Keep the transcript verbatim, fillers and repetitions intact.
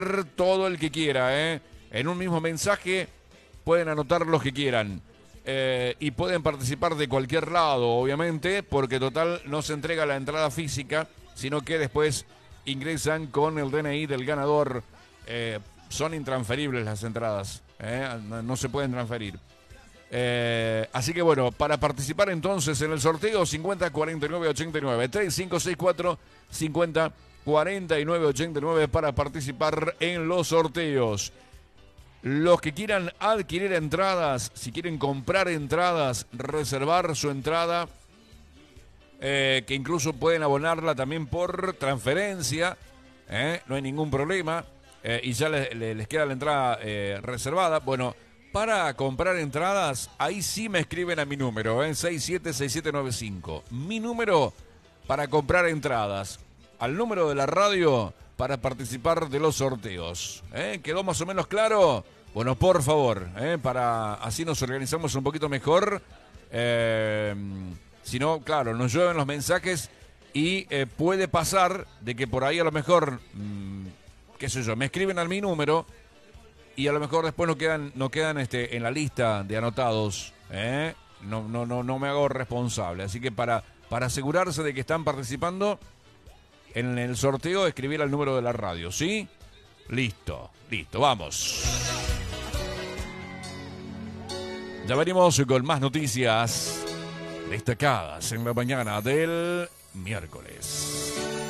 todo el que quiera, ¿eh? En un mismo mensaje pueden anotar los que quieran. Eh, y pueden participar de cualquier lado, obviamente, porque total no se entrega la entrada física, sino que después ingresan con el D N I del ganador. Eh, son intransferibles las entradas, ¿eh? no, no se pueden transferir. Eh, así que bueno, para participar entonces en el sorteo cincuenta cuarenta y nueve ochenta y nueve, tres cinco seis cuatro cincuenta cuarenta y nueve ochenta y nueve para participar en los sorteos. Los que quieran adquirir entradas, si quieren comprar entradas, reservar su entrada, eh, que incluso pueden abonarla también por transferencia, eh, no hay ningún problema, eh, y ya les, les queda la entrada eh, reservada. Bueno, para comprar entradas, ahí sí me escriben a mi número, eh, seis siete seis siete nueve cinco. Mi número para comprar entradas, al número de la radio para participar de los sorteos. ¿Eh? ¿Quedó más o menos claro? Bueno, por favor, ¿eh? Para así nos organizamos un poquito mejor. Eh, si no, claro, nos llueven los mensajes y eh, puede pasar de que por ahí a lo mejor, mmm, qué sé yo, me escriben a mi número y a lo mejor después no quedan, no quedan este, en la lista de anotados. ¿eh? No, no, no, no me hago responsable. Así que para, para asegurarse de que están participando en el sorteo, escribir al número de la radio, ¿sí? Listo, listo, vamos. Ya venimos con más noticias destacadas en la mañana del miércoles.